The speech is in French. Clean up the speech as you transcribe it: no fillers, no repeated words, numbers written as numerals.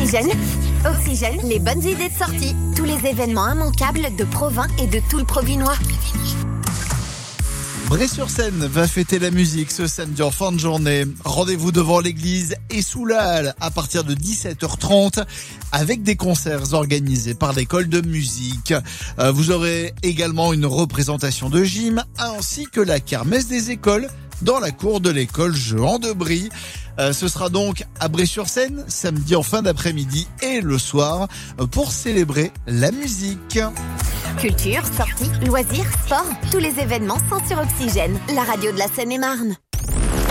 Oxygène. Oxygène, les bonnes idées de sortie. Tous les événements immanquables de Provins et de tout le Provinois. Bray-sur-Seine va fêter la musique ce samedi en fin de journée. Rendez-vous devant l'église et sous la halle à partir de 17h30 avec des concerts organisés par l'école de musique. Vous aurez également une représentation de gym ainsi que la kermesse des écoles dans la cour de l'école Jehan de Brie. Ce sera donc à Bray-sur-Seine samedi en fin d'après-midi et le soir pour célébrer la musique. Culture, sorties, loisirs, sport, tous les événements sont sur Oxygène, la radio de la Seine-et-Marne.